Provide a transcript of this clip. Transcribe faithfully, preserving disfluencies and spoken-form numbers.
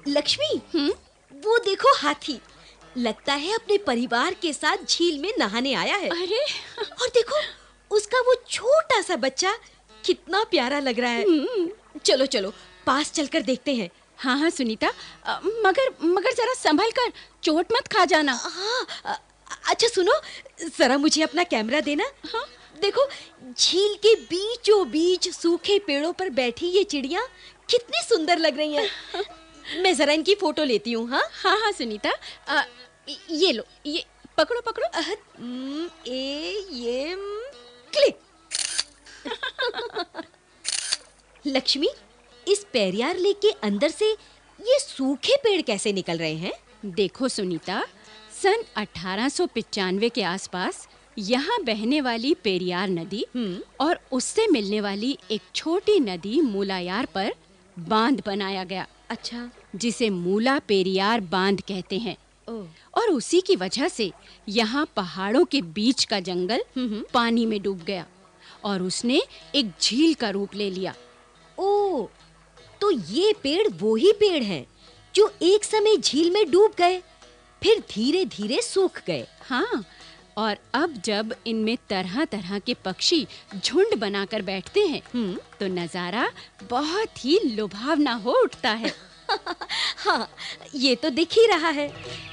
लक्ष्मी, हम्म वो देखो हाथी, लगता है अपने परिवार के साथ झील में नहाने आया है। अरे और देखो उसका वो छोटा सा बच्चा कितना प्यारा लग रहा है। हम्म, चलो चलो पास चलकर देखते हैं। हाँ हाँ सुनीता, अ, मगर मगर जरा संभल कर, चोट मत खा जाना। हाँ, अ- अच्छा सुनो, जरा मुझे अपना कैमरा देना। हाँ देखो झील के बीचों बीच सूखे पेड़ों पर बैठी ये चिड़िया कितनी सुंदर लग रही हैं। मैं जरा इनकी फोटो लेती हूँ। हाँ हाँ हाँ सुनीता, अ, ये लो, ये पकड़ो पकड़ो। अह, उम, ए ये उम, क्लिक। लक्ष्मी, इस पेरियार लेक के अंदर से ये सूखे पेड़ कैसे निकल रहे हैं? देखो सुनीता, सन अठारह सौ पचानवे के आसपास यहाँ बहने वाली पेरियार नदी हम्म और उससे मिलने वाली एक छोटी नदी मूलायार पर बांध बनाया गया, अच्छा। जिसे मूला पेरियार बांध कहते हैं। ओह। और उसी की वजह से यहाँ पहाड़ों के बीच का जंगल हम्म पानी में डूब गया और उसने एक झील का रूप ले लिया। ओ, तो ये पेड़ वो ही पेड़ हैं जो एक समय झील में डूब गए, फिर धीरे-धीरे सूख गए। हाँ, और अब जब इनमें तरह-तरह के पक्षी झुंड बनाकर बैठते हैं, हम्म तो नजारा बहुत ही लुभावना हो उठता है। हाँ, ये तो दिख ही रहा है।